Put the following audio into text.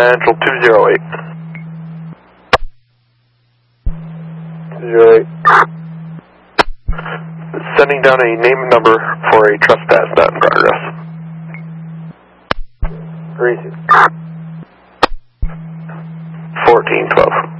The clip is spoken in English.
Central 208. 208. Sending down a name and number for a trespass not in progress. 36. 1412.